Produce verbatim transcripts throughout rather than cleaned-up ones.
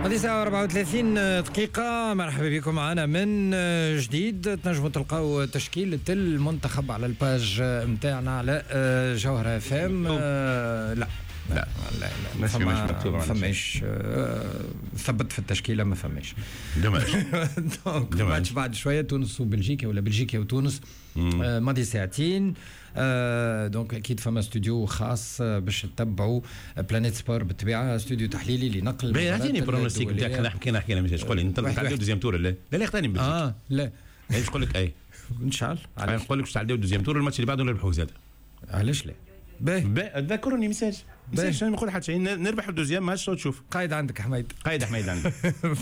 هذه ساعة أربعة وثلاثين دقيقة. مرحبا بكم معنا من جديد. تنجموا تلقاو تشكيلة المنتخب على الباج متاعنا على جوهرة اف ام. لا لا لا لا ما فماش ما فماش ثبت في التشكيلة ما فماش. دوماج. دونك ماتش بعد شوية تونس وبلجيكا ولا بلجيكا وتونس ماضي ساعتين. آه دونك اكيد فما استوديو خاص باش تتبعوا بلانيت سبور بالطبيعه، استوديو تحليلي لنقل. باهي اعطيني برونوستيك نتاعك. حكينا حكينا مش تقول لي انت تعديو دوزيام تور. لا لا لا اختاني بلجيكا. اه لا ايش نقول لك؟ اي ان شاء الله نقول لك باش تعديو دوزيام تور الماتش اللي بعده نربحوا زاد. علاش لا؟ باهي ذكرني مساج مساج نقول حتى شيء نربح الدوزيام ماتش وتشوف. قايد عندك حميد. قايد حميد عندك.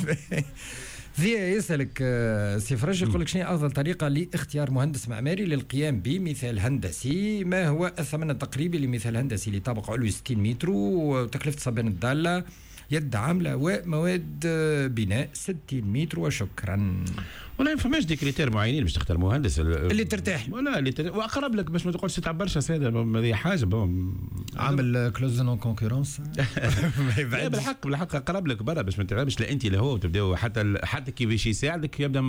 ذي يسألك سي فرج يقول لك شنو أفضل طريقة لاختيار مهندس معماري للقيام بمثال هندسي؟ ما هو الثمن التقريبي لمثال هندسي لطابق علوي ستين متر وتكلفة صبان الدالة يد عاملة ومواد بناء ستين متر وشكرا. ولا ما فماش دي كريتير معينين باش تختار مهندس اللي ترتاح ولا اللي ترتاح واقرب لك باش ما تقولش تتعب برشا ساده. هذه حاجه عامل كلوز نون كونكورونس. بالحق بالحق اقرب لك برا باش ما تتعبش لا انت لا هو تبداو حتى حتى كي باش يساعدك يبدا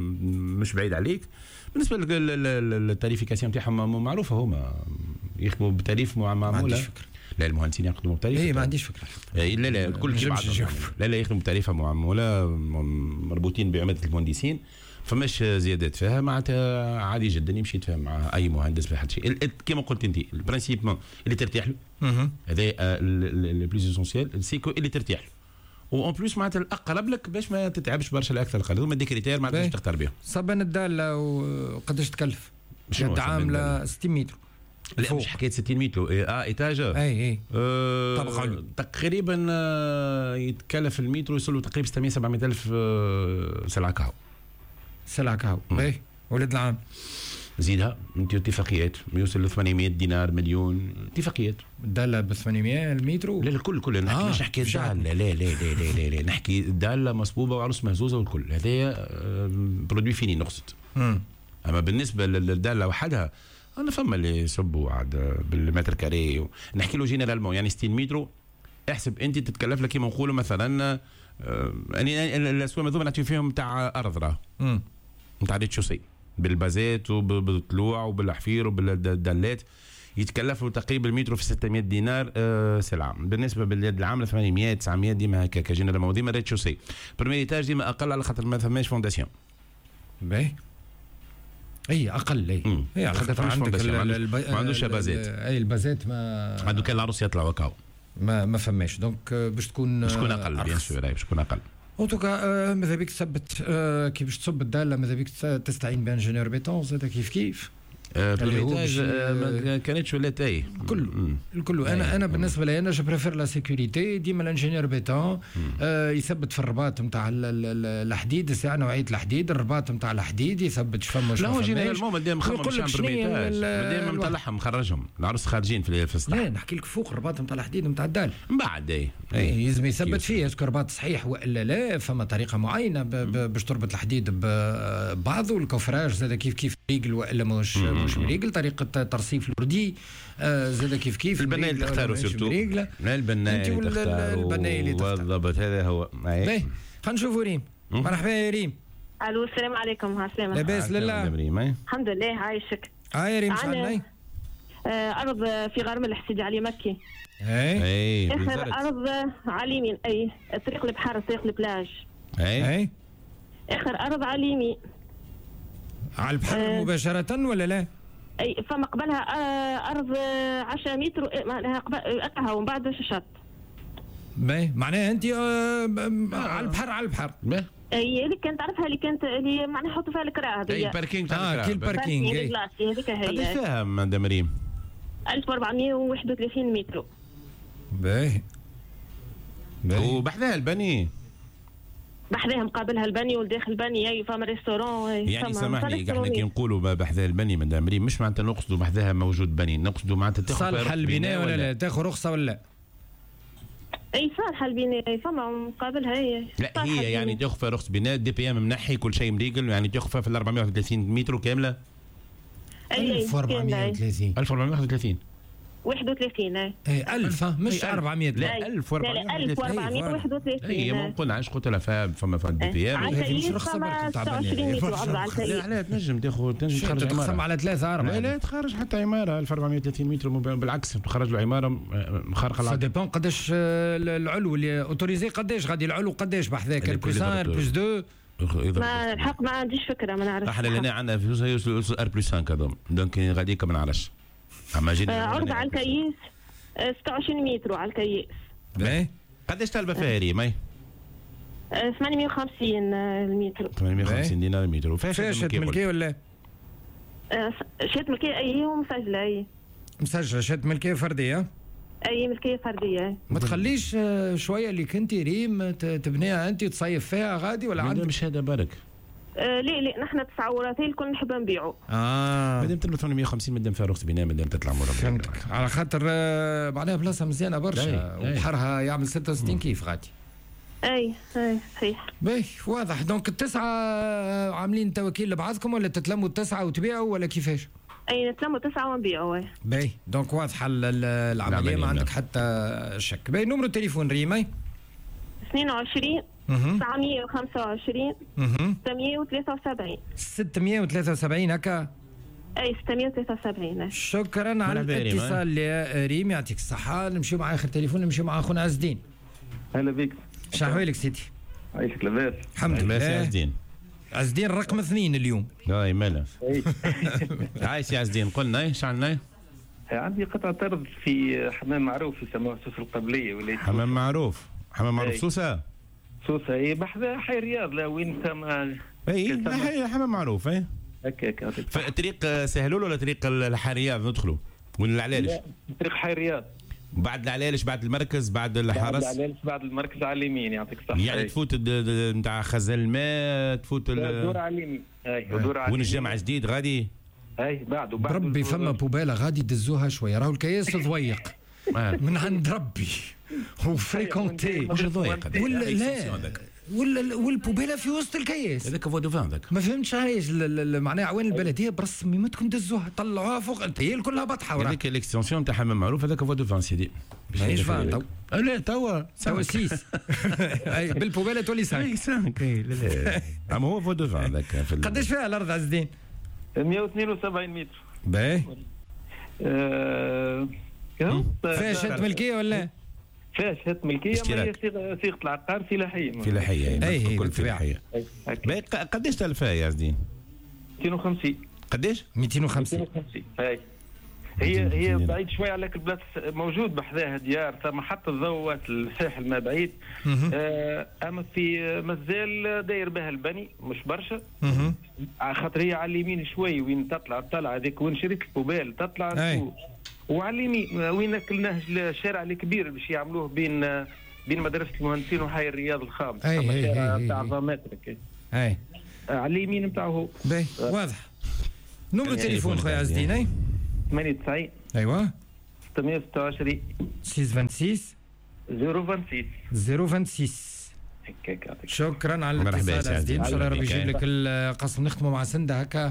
مش بعيد عليك. بالنسبه للتاريفيكاسيون تاعهم معروفه هما يخدموا بتاريف معموله. لا المهندسين يخدموا بتاريف. اي ما عنديش فكره. لا لا الكل كيف لا لا يخدموا بتاريفه معموله مربوطين بعماده المهندسين. فماش زيادات فيها معناتها عادي جدا يمشي يتفاهم مع اي مهندس في حد شيء. كما قلت انت البرانسيب اللي ترتاح له هذا لو بليز اسونسيال سيكو اللي ترتاح له وان بلوس معناتها الاقرب لك باش ما تتعبش برشا الاكثر القليل. هما دي كريتير معناتها باش تختار بهم. صبان الداله وقداش تكلف؟ يد عامله ستين متر. لا مش حكايه ستين متر اه ايتاجه. اي اي آه طبقا علوي تقريبا آه يتكلف المتر ويوصل له تقريبا ستمائة سبعمائة الف آه سلعه كهو. سلعه كهو اي ولد العام زيدها انت اتفاقيات يوصل ل ثمانمائة دينار مليون اتفاقيات. الداله ب ثمانمائة المتر. لا الكل كل نحكي آه مش نحكي الداله لا لا لا لا لا, لا. نحكي الداله مصبوبه وعروس مهزوزه والكل هذايا آه برودوي فيني نقصد. اما بالنسبه للداله وحدها انا فما اللي يصبوا عاد بالمتر كاري. نحكي له جينيرالمون يعني ستين متر احسب انت تتكلف لك كيما نقولوا مثلا يعني الاسواق هذوما نعطيو فيهم تاع ارض راه نتاع ريت شوسي بالبازات وبالطلوع وبالحفير وبالدلات يتكلفوا تقريبا المتر في ستمائة دينار أه سلعه. بالنسبه باليد العامله ثمانمائة تسعمائة ديما هكا كجينيرالمون ديما ريت شوسي. بريمير ايتاج ديما اقل على خاطر ما فماش فونداسيون. باهي اي اقل اي هي خاطر عندك ما عندوش بازات. اي البازات ما عنده كان العروس يطلع وكاو ما ما فماش. دونك باش تكون باش تكون اقل بيان سور باش تكون اقل. اوتوكا ماذا بك تثبت آه كي باش تصب الداله ماذا بك تستعين بانجينيور بيتون زاد كيف كيف. الهوج ما كانتش ولا تاي كله الكل. انا انا بالنسبه لي انا جو بريفير لا سيكوريتي. ديما الانجينيور بيتون آه يثبت في الرباط نتاع الحديد الساعه نوعيه الحديد الرباط نتاع الحديد يثبت شفم مش. لا هو جينيرالمون ديما مخمم شام برميتاج ديما مطلعهم مخرجهم العروس خارجين في السطح. لا نحكي لك فوق الرباط نتاع الحديد نتاع الدال من بعد اي لازم يثبت فيه اسكو رباط صحيح والا لا. فما طريقه معينه باش تربط الحديد ببعضه والكوفراج زاد كيف كيف ريجل والا مش مش ريجل. طريقه ترصيف الوردي آه زاد كيف كيف. البناء اللي تختاروا سورتو لا البناء اللي تختاروا البناء اللي تختاروا بالضبط نهار هو. باهي خلينا نشوفوا ريم. مرحبا يا ريم. الو السلام عليكم. عسلامة. لاباس لله الحمد لله عايشك. اه يا ريم شحال ارض في غرمل حسيدي علي مكي. اي اخر ارض على اليمين اي طريق البحر طريق البلاج. اي اخر ارض على اليمين على البحر أه مباشره ولا لا؟ اي فما قبلها ارض عشرة متر قبلها ومن بعد الشط. باهي معناها انت على البحر على البحر. باهي اي اللي كانت تعرفها اللي كانت اللي معناها يحطوا فيها الكرا هذه. اي باركينغ تاع الكرا. اه كي الباركينغ هذيك هي. قداش فيها مدام ريم؟ ألف وأربعمائة وواحد وثلاثين متر. باهي وبحذاها البني بحذاها مقابلها البني والداخل البني اي فما ريستورون. يعني سامحني احنا كي نقولوا بحذاها البني مدام ريم مش معناتها نقصدوا بحذاها موجود بني نقصدوا معناتها تاخذ صالح البناء ولا لا تاخذ رخصه ولا لا؟ اي صالحه البناء فما مقابلها هي. لا هي يعني تاخذ فيها رخصه بناء دي بي ام منحي كل شيء مريقل يعني تاخذ فيها في ال أربعمائة وواحد وثلاثين متر كامله. اي ألف وأربعمائة وثلاثين ألف وأربعمائة وواحد وثلاثين واحد وثلاثين. اي ألف مش أربعمية. لا ألف وأربعمية. ألف وأربعمية وواحد وثلاثين. اي ما قلنا علاش قلت لها فما فما فما بي بي ام. هذه مش رخصه برك ستة وعشرين متر عرض على الكيس. لا لا تنجم تاخذ تنجم تخرج عماره. تقسم على ثلاثة أربعة. لا لا تخرج حتى عماره ألف وأربعمية وثلاثين متر بالعكس تخرج له عماره خارقه سا ديبون قداش العلو اللي اوتوريزي قداش غادي العلو قداش بحذاك البلس واحد البلس اثنين. ما الحق ما عنديش فكره ما نعرفش. احنا لنا عندنا فلوس يوصل ار بلس خمسة هذوم دونك غاديك ما نعرفش. اما جينا عرض على الكيس ستة وعشرين متر على الكيس. باهي قداش طالبه فيها ريم اي؟ ثمانمية وخمسين المتر. ثمانمية وخمسين دينار المتر. وفيها شات ملكيه ولا؟ شات ملكيه اي ومسجله اي. مسجله شات ملكيه فرديه؟ اي ملكيه فرديه. ما تخليش شويه اللي كنتي ريم تبنيها انت تصيف فيها غادي ولا عندك؟ مش هذا بالك. آه لا لا نحن تسعة ورثين الكل نحب نبيعوا. اه مادام تلبس ثمانمية وخمسين مادام فيها رخص بناء مادام تطلع مرة. فهمتك على خاطر معناها بلاصه مزيانه برشا وبحرها يعمل ستة وستين كيف غادي. اي اي صحيح. باهي واضح. دونك التسعه عاملين توكيل لبعضكم ولا تتلموا التسعه وتبيعوا ولا كيفاش؟ اي نتلموا تسعه ونبيعوا. باهي دونك واضحه العمليه ما عندك حتى شك. باهي نمرو التليفون ريمي اثنين وعشرين تسعمية وخمسة وعشرين ستمية وثلاثة وسبعين. ستمية وثلاثة وسبعين هكا. اي ستمية وثلاثة وسبعين. شكرا على الاتصال يا ريم يعطيك الصحه. نمشيو مع اخر تليفون نمشيو مع اخونا عز الدين. هلا بك. شحوالك سيدي؟ عايشك لاباس؟ الحمد لله. عز الدين. عز الدين رقم اثنين اليوم. اي مالا. عايش يا عز الدين قلنا ايش عندنا؟ عندي قطعة أرض في حمام معروف يسموها سوسة القبلية ولا حمام معروف. حمام معروف سوسة. سوسة هي بحذا حي الرياض لا وين تم. اي حمام معروف اي. هكاك. طريق سهلول ولا طريق الحي الرياض ندخلوا؟ وين العلالش؟ طريق حي الرياض. بعد العلالش بعد المركز بعد الحرس. بعد العلالش بعد المركز على اليمين يعطيك الصحة. يعني تفوت نتاع خزان الماء تفوت دور على اليمين. اي دور على وين الجامع جديد غادي؟ اي بعد وبعد ربي فما بوباله غادي يدزوها شويه راهو الكياس ضيق من عند ربي وفريكونتي مش ضيق ولا لا ولا والبوباله في وسط الكياس هذاك فوا دو فان ذاك ما فهمتش عايش معناها عوان البلديه برسمي ما تكون دزوها طلعوها فوق انت هي كلها بطحه هذاك الاكستنسيون تاع حمام معروف هذاك فوا دو فان سيدي ماهيش فان تو لا توا توا سيس بالبوباله تولي سانك سانك لا لا اما هو فوا دو فان ذاك. قداش فيها الارض عز الدين؟ مية واثنين وسبعين متر. باهي. فيها شهادة ملكية ولا؟ فيها شهادة ملكية ما هي صيغة العقار فلاحية. فلاحية اي كل فلاحية. باهي قداش تلفها يا عزدين؟ مئتين وخمسين. قداش؟ مئتين وخمسين. هاي هي هي بعيد شويه على البلاصه موجود بحذاها ديار ثم حتى الضوات الساحل ما بعيد. آه اما في مازال داير بها البني مش برشا. على خاطر هي على اليمين شوي وين تطلع الطلعه هذيك وين شريت البوبال تطلع السوق. وعلى اليمين وين النهج الشارع الكبير باش يعملوه بين بين مدرسه المهندسين وحي الرياض الخامس. الشارع تاع أربعة متر. اي على اليمين نتاعو. باهي واضح. نمرو التليفون خويا عز الدين. اي ثمانية وتسعين ايوا ستمية وستة وعشرين ستمية وستة وستين صفر خمسة صفر ستة هكاك. شكرا على الاتصال عز الدين. ان شاء الله ربي يجيب لك القسم نختموا مع سنده هكا.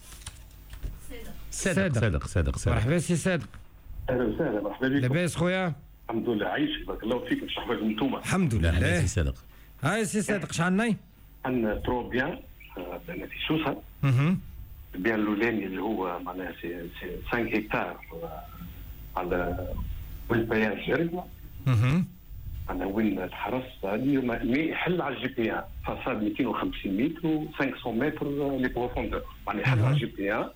صادق صادق صادق صادق مرحبا سي صادق. اهلا وسهلا مرحبا بكم. لاباس خويا؟ الحمد لله عايشك بارك الله فيك. مش احوالكم انتوما؟ الحمد لله. سي صادق. هاي سي صادق شعلنا؟ عندنا ترو بيان في سوسه. اها البيان الاولاني اللي هو معناها سي سي خمسة هكتار على وين بياج رجله. اها انا وين الحرس هذه يحل على الجي بي ان فاصاد مئتين وخمسين متر و خمسمية متر لي بروفوندور معناها يحل على الجي بي ان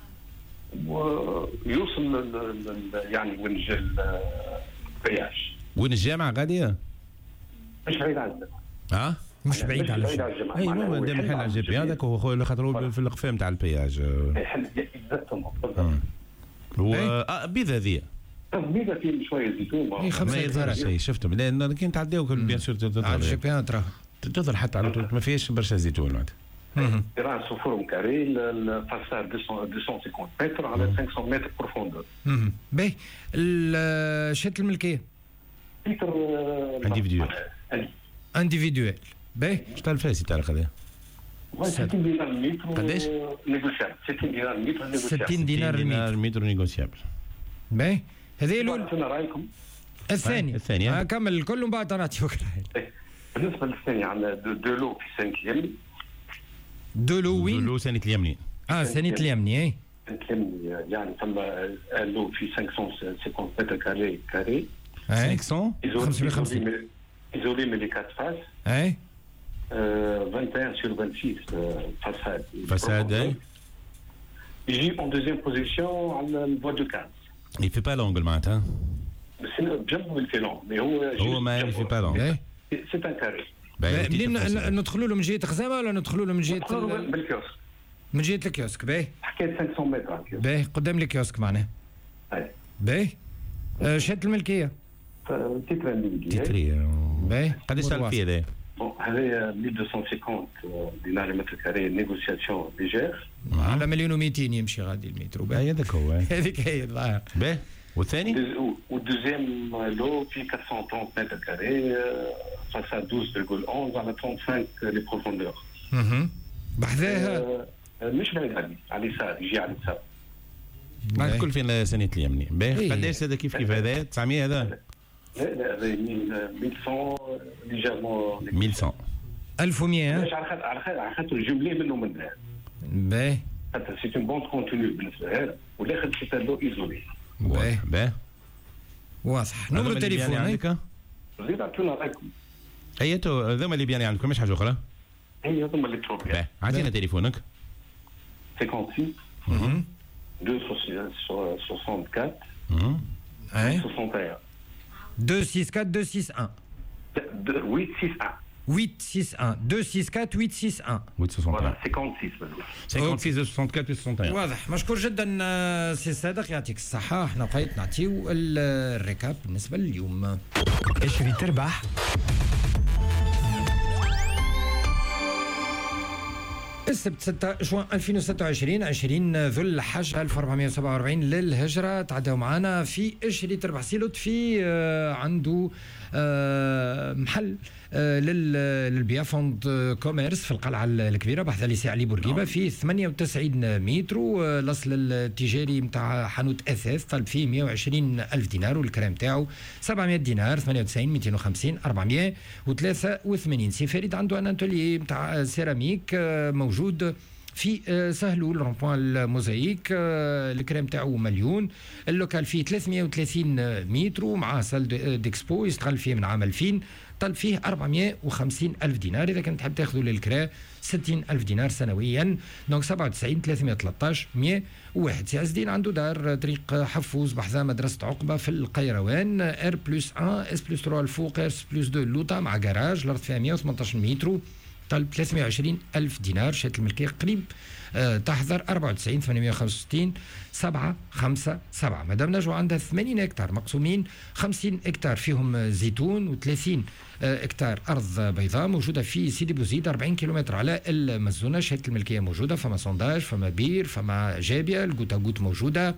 ويوصل يعني وين جا البياج. وين الجامعه غاديه؟ مش بعيد عننا. اه مش بعيد على الجامعه. اي ما دام يحل على الجي بي هذاك هو خويا خاطر في القفام تاع البياج. يحل اكزاكتومون. هو اه بيضه هذيا. بيضه فيه شويه زيتون. ما يظهر شيء شفتهم لان كي نتعداو بيان سور على الجي بي ان تراه تظهر حتى على ما فيهاش برشا زيتون معناتها. تيران سو فورم كاري الفاساد مئتين وخمسين متر على خمسمية متر بروفوندور. باهي شهادة الملكية؟ تيتر انديفيديوال. انديفيديوال. باهي اش تاع الفاسي تاع القضيه؟ ستين دينار المتر. قداش؟ نيغوسيابل. ستين دينار المتر نيغوسيابل. ستين دينار المتر متر نيغوسيابل. باهي هذه الاولى. شنو رايكم؟ الثاني الثاني كمل الكل ومن بعد نعطيوك الراي. بالنسبه للثاني عندنا دو لو في سانكيام. دو لو وين؟ دو لو ثانية اليمني. اه ثانية اليمني اي. اليمني يعني ثم لو في خمسمائة وخمسين متر كاري كاري. خمسمائة خمسمائة وخمسين. isolé mais les quatre faces. اي. vingt et un sur vingt-six façade. Façade. Il joue en deuxième position à la voie de quinze. Il fait pas l'angle معناتها. C'est bien il fait long mais هو هو ما il fait pas l'angle. C'est un carré. منين ندخلوا له من جهة خزامة ولا ندخلوا له من جهة بالكيوسك؟ من جهة الكيوسك باهي. حكاية خمسمائة متر. باهي قدام الكيوسك معناها. اي. باهي. شهادة الملكية. تيتري الملكية. تيتري. باهي. قداش صار فيه هذا؟ بون هذايا mille deux cent cinquante دينار متر كاري نيغوسياسيون ليجير. على مليون ومئتين يمشي غادي المترو. باهي هذاك هو. هذيك هي الظاهر. باهي. والثاني؟ والدوزيام لو في أربعمائة وثلاثين متر كاري فاساد اثناش فاصلة واحد على خمسة وثلاثين لي بروفوندور. اها. بحذاها مش بعيد علي على اليسار يجي على اليسار. مع الكل فين ثانية اليمني. باهي قداش هذا كيف كيف هذا؟ تسعمائة هذا؟ لا لا هذا mille cent ليجيرمون mille cent. ألف ومئة. على خاطر على خاطر على خاطر جملة منه منها. باهي. خاطر سي اون بوند كونتينيو بالنسبة لها والاخر سي ان لو ايزولي. باهي. باهي. واضح. نمرو التليفون عندك؟ زيد عطونا رايكم. ايتو هذوما اللي بياني عندكم مش حاجة أخرى؟ هي هذوما اللي تروح. باهي. أعطينا تليفونك. خمسة وستين. deux soixante-quatre. اي. soixante et un. deux six quatre deux six un. huit six un. huit six un. deux six quatre huit six un. huit soixante et un. Voilà, cinquante-six maintenant. cinquante-six soixante-quatre soixante et un. واضح. مشكور جدا سي صادق يعطيك الصحة. احنا بقيت نعطيو الركاب بالنسبة لليوم. اشري تربح. السبت ستة جوان ألفين وستة وعشرين عشرين ذو الحجة ألف وأربعمائة وسبعة وأربعين للهجرة. تعدوا معنا في اشري تربح. سي لطفي آه عنده آه محل آه للبيع فوند كوميرس في القلعة الكبيرة بحث ليسي علي بورقيبة في ثمانية وتسعين متر. الأصل التجاري متاع حانوت أثاث طلب فيه مئة وعشرين ألف دينار والكرام تاعو سبعمائة دينار. ثمانية وتسعين مئتين وخمسين أربعمائة وثلاثة وثمانين. سي فريد عنده أن أنتولي متاع سيراميك موجود في سهلول رونبوان الموزايك. الكريم تاعو مليون. اللوكال فيه ثلاثمائة وثلاثين متر ومعاه سال ديكسبو يستغل فيه من عام ألفين. طلب فيه أربعمائة وخمسين ألف دينار. إذا كنت تحب تاخذوا للكرا ستين ألف دينار سنويا. دونك سبعة وتسعين ثلاثمائة وثلاثة عشر مئة وواحد. سي عز الدين عنده دار طريق حفوز بحذا مدرسة عقبة في القيروان. ار بلس واحد اس بلس ثلاثة الفوق اس بلس اثنين اللوطة مع جراج. الأرض فيها مئة وثمانية عشر متر. طلب ثلاثمائة وعشرين ألف دينار. شهادة الملكية قريب. أه تحضر أربعة وتسعين ثمانمائة وخمسة وستين سبعة خمسة سبعة. مدام نجوى عندها ثمانين هكتار مقسومين. خمسين هكتار فيهم زيتون و30 هكتار أرض بيضاء موجودة في سيدي بوزيد أربعين كيلومتر على المزونة. شهادة الملكية موجودة. فما سونداج فما بير فما جابية. الجوتا جوت موجودة.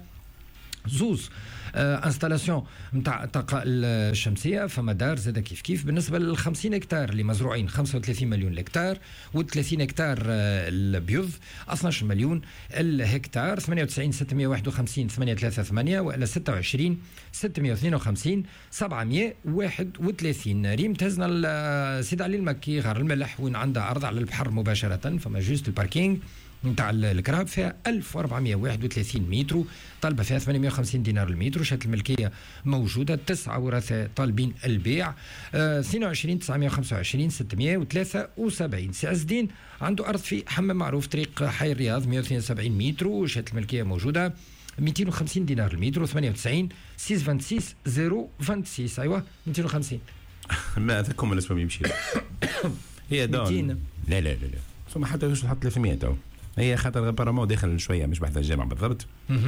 زوز آه انستالاسيون نتاع الطاقه الشمسيه. فما دار زاد كيف كيف. بالنسبه لل خمسين هكتار اللي مزروعين خمسة وثلاثين مليون الهكتار و30 هكتار آه البيض اثني عشر مليون الهكتار. ثمانية وتسعين ستمائة وواحد وخمسين ثمانمائة وثلاثة وثمانين والا ستة وعشرين ستمائة واثنين وخمسين سبعمائة وواحد وثلاثين. ريم تهزنا سيد علي المكي غار الملح وين عندها ارض على البحر مباشره. فما جوست الباركينج نتاع الكراب فيها ألف وأربعمائة وواحد وثلاثين متر. طالبه فيها ثمانمائة وخمسين دينار المتر. شهاده الملكيه موجوده. تسعه ورثاء طالبين البيع. آه اثنين وعشرين تسعمائة وخمسة وعشرين ستمائة وثلاثة وسبعين. سي عز الدين عنده ارض في حمام معروف طريق حي الرياض مئة واثنين وسبعين متر. وشهاده الملكيه موجوده. مئتين وخمسين دينار المتر. ثمانية وتسعين ستة ستة ستة صفر ستة ايوه مئتين وخمسين. ما هذاكم الاسم يمشي. هي دون. لا لا لا لا ثم حتى يوصل حتى ثلاثمائة تو. هي خاطر بارامون داخل شويه مش بحث الجامعه بالضبط.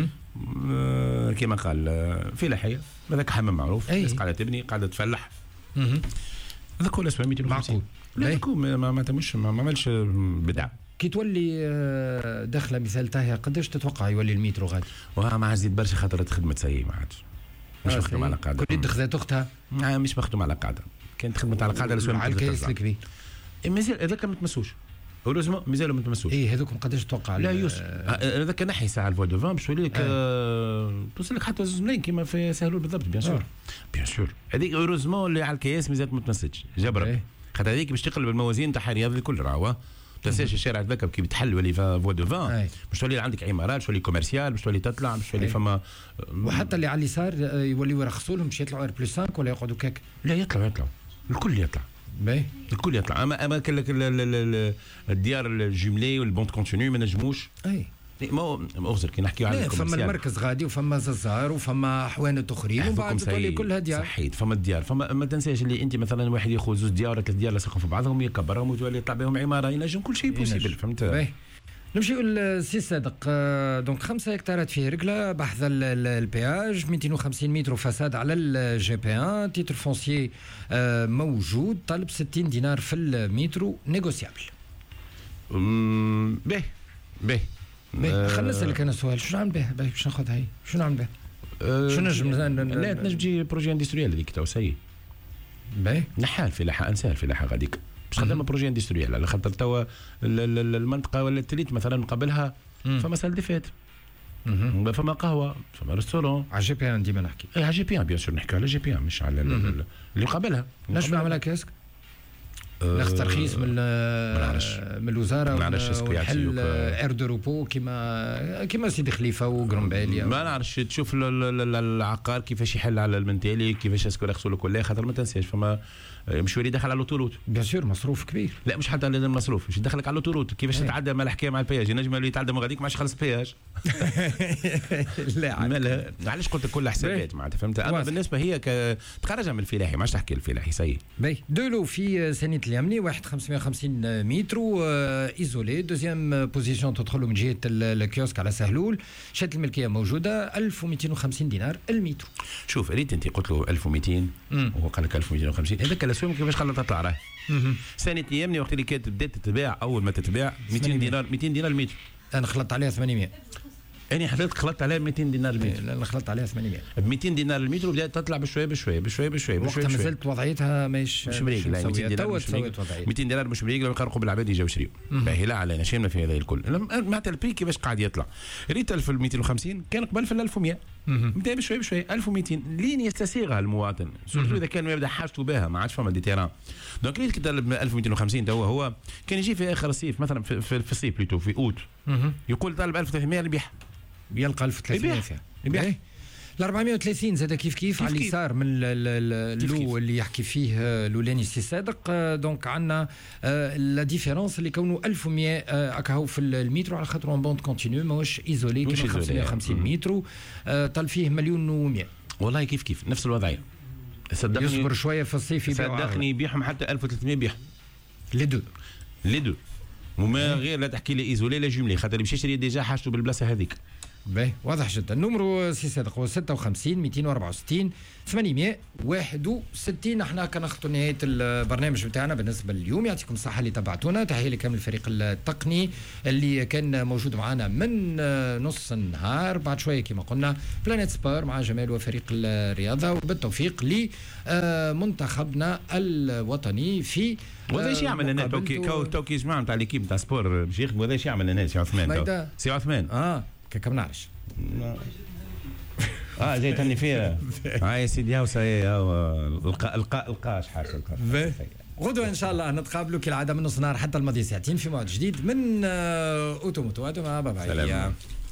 آه كما قال في لحيه هذاك حمام معروف. الناس قاعده تبني قاعده تفلح. هذاك هو الاسم مئتين وخمسين. لا هذاك ما ما مش ما عملش بدعه. كي تولي داخله مثال تاهي قداش تتوقع يولي المترو غادي؟ وها ما زيد برشا خاطر خدمه سيء ما عادش مش مخدوم على قاعده. كل دخلت اختها مش مخدوم على قاعده. كانت خدمه على قاعده على الكيس الكبير. مازال هذاك ما تمسوش. هوريزمون مازالوا ما تمسوش. اي هذوك قداش تتوقع؟ لا يوسف هذاك نحي ساعه الفوا دو فان باش تولي لك توصل لك حتى زوج ملايين كيما في سهلول بالضبط. بيان سور بيان سور هذيك هوريزمون اللي على الكياس مازالت ما تمسكش جبرك خاطر هذيك باش تقلب الموازين تاع الرياض الكل راهو. ما تنساش الشارع ذاك كي بتحل ولي فوا دو فان باش تولي عندك عمارات باش تولي كوميرسيال باش تولي تطلع باش تولي فما. وحتى اللي على اليسار يوليو يرخصوا لهم باش يطلعوا ار بلس خمسة ولا يقعدوا كاك؟ لا يطلعوا يطلعوا الكل يطلع. باهي الكل يطلع. اما اما كان لك الديار الجملي والبونت كونتينيو ما نجموش. اي ما اغزر كي نحكيو على الكوميرسيال فما المركز غادي وفما ززار وفما حوانت اخرين ومن بعد تولي كلها ديار. صحيت فما الديار فما ما تنساش اللي انت مثلا واحد ياخذ زوج ديار ولا ثلاث ديار لاصقهم في بعضهم يكبرهم وتولي يطلع بهم عماره ينجم كل شيء بوسيبل. فهمت؟ باهي نمشيو للسي صادق. دونك خمسة هكتارات فيه ركله بحث البياج مئتين وخمسين متر فساد على الجي بي واحد تيتر فونسيي موجود طالب ستين دينار في المترو نيغوسيابل. باهي باهي خلينا نسالك انا سؤال شنو نعمل به باش ناخذها هي شنو نعمل به؟ شنو نجم لا تنجم تجي بروجي اندستريال هذيك تو سي باهي نحال فلاحه انسال فلاحه غاديك باش خدمنا بروجي اندستريال على خاطر توا المنطقه ولا التليت مثلا قبلها فما سال دي فات فما قهوه فما ريستورون على جي بي ان ديما نحكي. اي على جي بي ان بيان سور نحكي على جي بي ان مش على اللي قبلها. نجم نعملها كاسك ناخذ ترخيص من من الوزاره ونحل اير دو روبو كيما كيما سيدي خليفه وقرنباليا. ما نعرفش تشوف العقار كيفاش يحل على المنتالي كيفاش اسكو يخصوا له كلها خاطر ما تنساش فما مش ولي دخل على الاوتوروت. بيان سور مصروف كبير. لا مش حتى على المصروف باش يدخلك على الاوتوروت كيفاش تتعدى مع الحكايه مع البياج ينجم اللي يتعدى من غاديك ما عادش خلص البياج. لا لا علاش قلت كل حسابات معناتها فهمت. اما بالنسبه هي تخرجها من الفلاحي ما عادش تحكي الفلاحي سي باهي دولو في سنه اليمني واحد خمسمائة وخمسين متر ايزولي دوزيام بوزيسيون تدخلوا من جهه الكيوسك على سهلول شهاده الملكيه موجوده ألف ومئتين وخمسين دينار المتر. شوف ريت انت قلت له ألف ومئتين وهو قال لك ألف ومئتين وخمسين هذاك الاسهم كيفاش خلى تطلع راه سنه اليمني وقت اللي كانت بدات تتباع اول ما تتباع مئتين دينار مئتين دينار المتر. انا خلطت عليها ثمانمائة. انا حضرتك خلطت عليها مئتين دينار المتر. لا انا خلطت عليها ثمانمائة. ب مئتين دينار المتر وبدات تطلع بشويه بشويه بشويه بشويه وقتها ما زلت وضعيتها مش مش مريق. لا مئتين دينار مش مريق مئتين دينار مش مريق لو يقرقوا بالعباد يجوا يشريوا. باهي لا علينا شينا في هذا الكل معناتها البري كيفاش قاعد يطلع ريت في مئتين وخمسين كان قبل في ألف ومئة بدا بشويه بشويه ألف ومئتين لين يستسيغها المواطن سورتو اذا كان يبدا حاجته بها ما عادش فما دي تيران. دونك لين كتب ألف ومئتين وخمسين توا هو كان يجي في اخر الصيف مثلا في, في, في الصيف بليتو في اوت يقول طالب ألف وثلاثمائة يبيع يلقى ألف وثلاثمائة فيها يبيع. ال أربعمائة وثلاثين زاد كيف كيف على اليسار من اللو اللي يحكي فيه لولاني السي صادق. دونك عندنا لا ديفيرونس اللي كونه ألف ومئة هكا في المترو على خاطر اون بوند كونتينيو ماهوش ايزولي كيما خمسمائة وخمسين مترو طال فيه مليون ومئة. والله كيف كيف نفس الوضعيه. صدقني يصبر شويه في الصيف يبيعوا صدقني يبيعهم حتى ألف وثلاثمائة يبيع لي دو لي دو وما غير لا تحكي لي ايزولي لا جملي خاطر باش يشري ديجا حاجته بالبلاصه هذيك. باهي واضح جدا. النمرو سي صادق هو ستة وخمسين مئتين وأربعة وستين ثمانمائة وواحد وستين. احنا كنخطو نهايه البرنامج بتاعنا بالنسبه لليوم. يعطيكم الصحه اللي تابعتونا. تحيه لكامل الفريق التقني اللي كان موجود معنا من نص النهار. بعد شويه كما قلنا بلانيت سبور مع جمال وفريق الرياضه وبالتوفيق لمنتخبنا الوطني في وهذا ايش يعمل لنا توكي توكي جماعه نتاع ليكيب نتاع سبور شيخ وهذا ايش يعمل لنا سي عثمان سي عثمان اه كيف ما نعرفش اه جاي تاني فيها هاي سيدي هاو سي القاء القاء القاش حاجه غدوه ان شاء الله نتقابلوا كالعاده من نص نهار حتى الماضي ساعتين في موعد جديد من اوتوموتو. باي باي.